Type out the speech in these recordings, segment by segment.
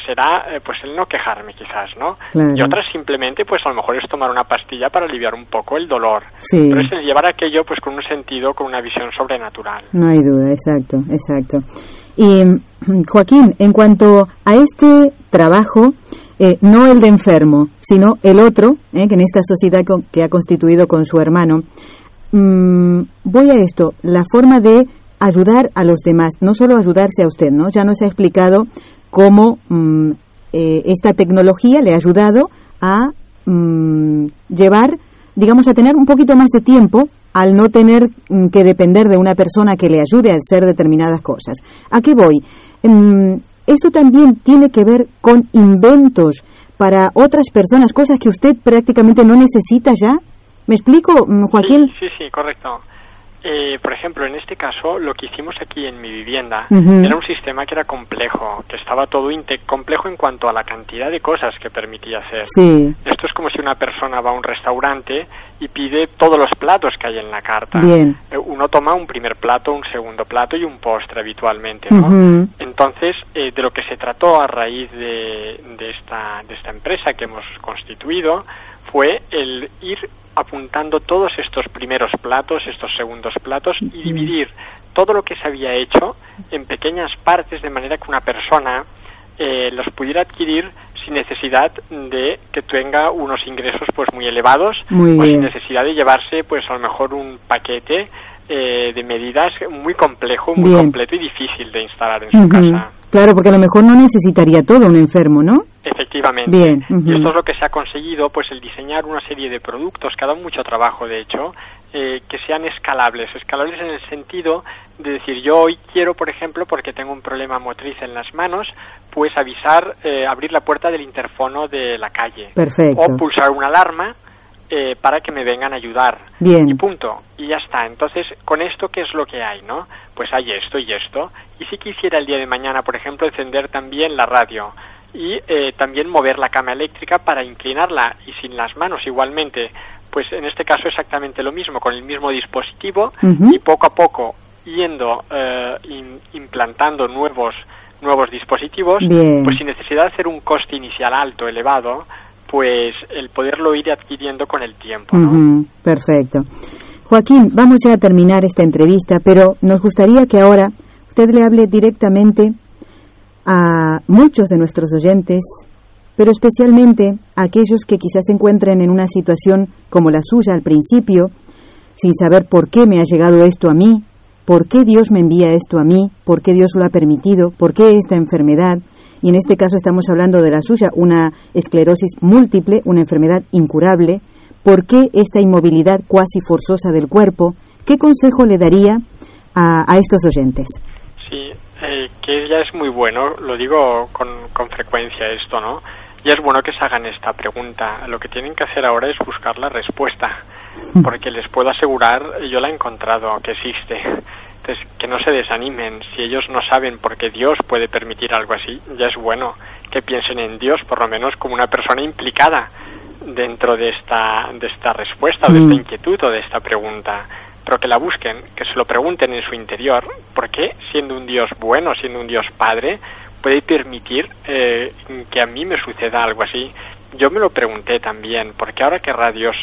será pues el no quejarme quizás, ¿no? Claro. Y otras simplemente pues a lo mejor es tomar una pastilla para aliviar un poco el dolor. Sí. Pero es el llevar aquello pues con un sentido, con una visión sobrenatural. No hay duda, exacto. Y Joaquín, en cuanto a este trabajo, no el de enfermo, sino el otro, que en esta sociedad que ha constituido con su hermano, voy a esto, la forma de ayudar a los demás, no solo ayudarse a usted, ¿no? Ya nos ha explicado cómo esta tecnología le ha ayudado a llevar, digamos, a tener un poquito más de tiempo al no tener que depender de una persona que le ayude a hacer determinadas cosas. ¿A qué voy? Esto también tiene que ver con inventos para otras personas, cosas que usted prácticamente no necesita ya. ¿Me explico, Joaquín? Sí, correcto. Por ejemplo, en este caso, lo que hicimos aquí en mi vivienda era un sistema que era complejo, que estaba todo complejo en cuanto a la cantidad de cosas que permitía hacer. Sí. Esto es como si una persona va a un restaurante y pide todos los platos que hay en la carta. Bien. Uno toma un primer plato, un segundo plato y un postre habitualmente, ¿no? Entonces, de lo que se trató a raíz de esta empresa que hemos constituido fue el ir apuntando todos estos primeros platos, estos segundos platos y dividir todo lo que se había hecho en pequeñas partes de manera que una persona los pudiera adquirir sin necesidad de que tenga unos ingresos pues muy elevados o sin necesidad de llevarse pues a lo mejor un paquete de medidas muy complejo, muy completo y difícil de instalar en su casa. Claro, porque a lo mejor no necesitaría todo un enfermo, ¿no? Efectivamente. Bien. Y esto es lo que se ha conseguido, pues el diseñar una serie de productos que ha dado mucho trabajo, de hecho, que sean escalables en el sentido de decir, yo hoy quiero, por ejemplo, porque tengo un problema motriz en las manos, pues avisar, abrir la puerta del interfono de la calle. Perfecto. O pulsar una alarma para que me vengan a ayudar. Bien. Y punto. Y ya está. Entonces, con esto, ¿qué es lo que hay, no? Pues hay esto y esto. Y si quisiera el día de mañana, por ejemplo, encender también la radio y también mover la cama eléctrica para inclinarla y sin las manos igualmente, pues en este caso exactamente lo mismo, con el mismo dispositivo y poco a poco yendo implantando nuevos dispositivos, pues sin necesidad de hacer un coste inicial alto, elevado, pues el poderlo ir adquiriendo con el tiempo, ¿no? Perfecto. Joaquín, vamos ya a terminar esta entrevista, pero nos gustaría que ahora usted le hable directamente a muchos de nuestros oyentes, pero especialmente a aquellos que quizás se encuentren en una situación como la suya al principio, sin saber por qué me ha llegado esto a mí, por qué Dios me envía esto a mí, por qué Dios lo ha permitido, por qué esta enfermedad. Y en este caso estamos hablando de la suya, una esclerosis múltiple, una enfermedad incurable. ¿Por qué esta inmovilidad cuasi forzosa del cuerpo? ¿Qué consejo le daría a estos oyentes? Sí, que ya es muy bueno, lo digo con frecuencia esto, ¿no? Ya es bueno que se hagan esta pregunta. Lo que tienen que hacer ahora es buscar la respuesta, porque les puedo asegurar, yo la he encontrado, que existe. Entonces, que no se desanimen. Si ellos no saben por qué Dios puede permitir algo así, ya es bueno que piensen en Dios, por lo menos como una persona implicada dentro de esta respuesta, o de esta inquietud, o de esta pregunta. Pero que la busquen, que se lo pregunten en su interior, ¿por qué, siendo un Dios bueno, siendo un Dios Padre, puede permitir que a mí me suceda algo así? Yo me lo pregunté también, porque ahora querrá Dios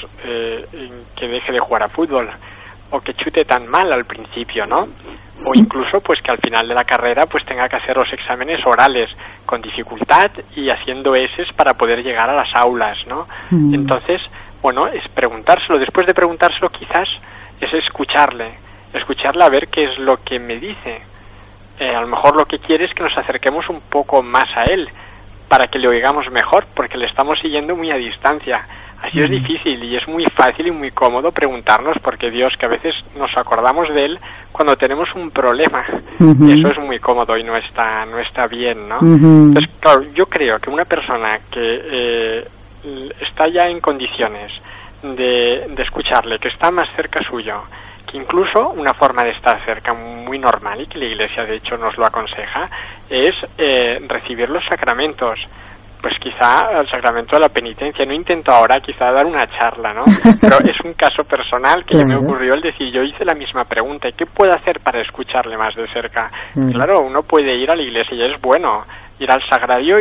que deje de jugar a fútbol, o que chute tan mal al principio, ¿no? O incluso pues que al final de la carrera pues tenga que hacer los exámenes orales con dificultad y haciendo eses para poder llegar a las aulas, ¿no? Entonces, bueno, es preguntárselo. Después de preguntárselo, quizás es escucharle a ver qué es lo que me dice. A lo mejor lo que quiere es que nos acerquemos un poco más a él para que le oigamos mejor, porque le estamos siguiendo muy a distancia. Así es difícil, y es muy fácil y muy cómodo preguntarnos porque Dios, que a veces nos acordamos de él cuando tenemos un problema, y eso es muy cómodo y no está bien, ¿no? Entonces, claro, yo creo que una persona que está ya en condiciones de escucharle, que está más cerca suyo, que incluso una forma de estar cerca muy normal, y que la Iglesia de hecho nos lo aconseja, es recibir los sacramentos. Pues quizá el sacramento de la penitencia. No intento ahora quizá dar una charla, ¿no? Pero es un caso personal que ya me ocurrió el decir, yo hice la misma pregunta, ¿y qué puedo hacer para escucharle más de cerca? Claro, uno puede ir a la iglesia y es bueno ir al sagrario